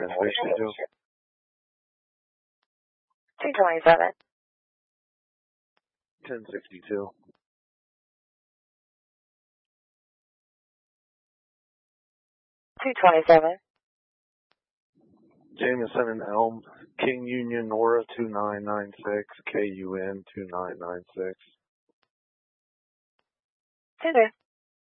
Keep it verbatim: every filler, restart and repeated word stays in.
sixty-two. two twenty-seven. ten sixty-two. two twenty-seven. Jameson and Elm, King Union Nora two nine nine six, K U N two nine nine six. two three.